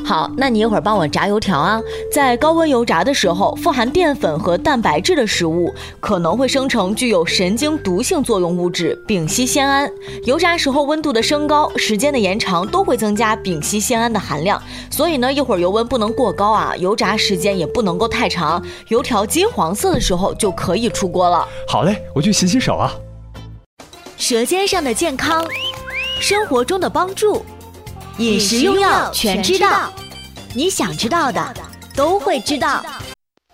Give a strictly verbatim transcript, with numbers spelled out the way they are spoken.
好，那你一会儿帮我炸油条啊。在高温油炸的时候，富含淀粉和蛋白质的食物可能会生成具有神经毒性作用物质丙烯酰胺。油炸时候温度的升高、时间的延长都会增加丙烯酰胺的含量，所以呢，一会儿油温不能过高啊，油炸时间也不能够太长，油条金黄色的时候就可以出锅了。 好嘞，我去洗洗手啊。 舌尖上的健康，生活中的帮助，饮食用药全知道，你想知道的都会知道。